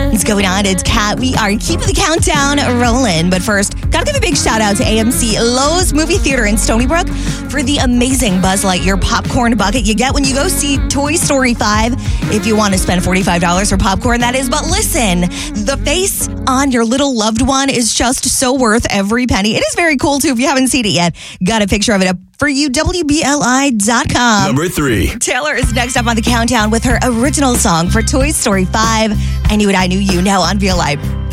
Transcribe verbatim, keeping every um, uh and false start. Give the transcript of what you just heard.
What's going on? It's Kat. We are keeping the countdown rolling. But first, gotta give a big shout out to A M C Lowe's Movie Theater in Stony Brook for the amazing Buzz Lightyear popcorn bucket you get when you go see Toy Story five. If you want to spend forty-five dollars for popcorn, that is. But listen, the face on your little loved one is just so worth every penny. It is very cool, too, if you haven't seen it yet. Got a picture of it up for you, W B L I dot com. Number three. Taylor is next up on the countdown with her original song for Toy Story five. I Knew It, I Knew You, now on V L I.